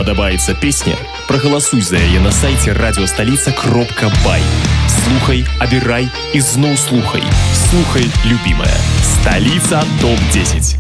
Падабаецца песня? Прагаласуй за яе на сайце радиостолица.бай. Слухай, абірай і зноў слухай. Слухай, любимая. Столица ТОП-10.